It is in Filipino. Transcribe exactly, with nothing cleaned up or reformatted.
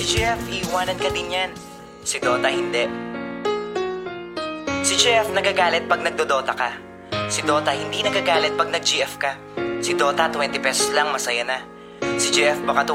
Jeff, iiwanan ka din yan. Si Dota hindi. Si Jeff nagagalit pag nagdodota ka. Si Dota hindi nagagalit pag nag-G F ka. Si Dota twenty pesos lang masaya na. Si Jeff baka